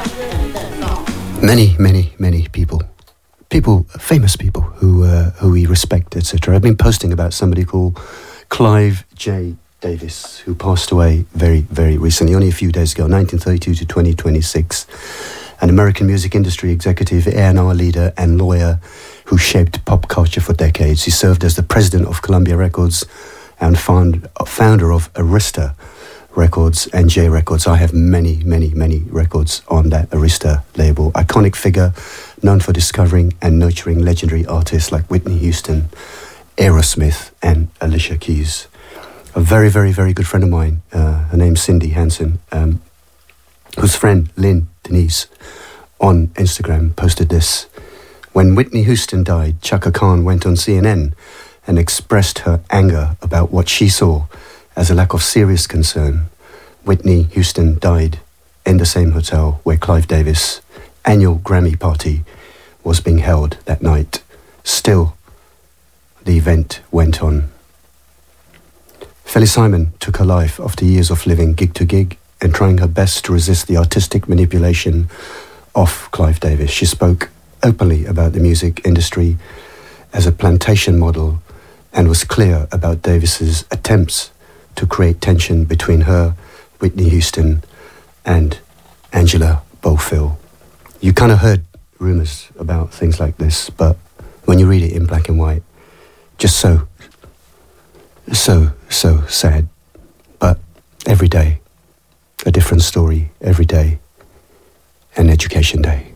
Many people, famous people who we respect, etc. I've been posting about somebody called Clive J. Davis, who passed away very recently, only a few days ago, 1932 to 2026. An American music industry executive, A&R leader and lawyer who shaped pop culture for decades. He served as the president of Columbia Records and founder of Arista Records and J Records. I have many records on that Arista label. Iconic figure, known for discovering and nurturing legendary artists like Whitney Houston, Aerosmith and Alicia Keys. A very good friend of mine, her name's Cindy Hansen, whose friend Lynn Denise on Instagram posted this. When Whitney Houston died, Chaka Khan went on CNN and expressed her anger about what she saw as a lack of serious concern. Whitney Houston died in the same hotel where Clive Davis' annual Grammy party was being held that night. Still, the event went on. Felly Simon took her life after years of living gig to gig and trying her best to resist the artistic manipulation of Clive Davis. She spoke openly about the music industry as a plantation model and was clear about Davis's attempts to create tension between her, Whitney Houston, and Angela Bofill. You kind of heard rumours about things like this, but when you read it in black and white, just so sad. But every day, a different story, every day, an education day.